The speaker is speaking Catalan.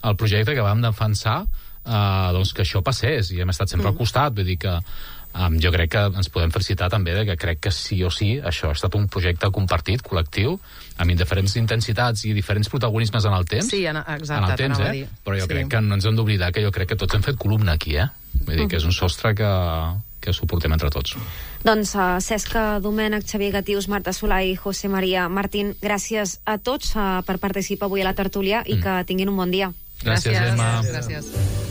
el projecte que vam defensar doncs que això passés, i hem estat sempre al costat. Vull dir que jo crec que ens podem felicitar també de que crec que sí o sí això ha estat un projecte compartit, col·lectiu, amb diferents intensitats i diferents protagonismes en el temps. Sí, exacte, però jo crec que no ens hem d'oblidar que jo crec que tots hem fet columna aquí, Vull dir que és un sostre que suportem entre tots. Doncs Cesc Domènech, Xavier Gatius, Marta Solà i José María Martín, gràcies a tots per participar avui a la tertúlia i que tinguin un bon dia. Gràcies, Emma. Gràcies.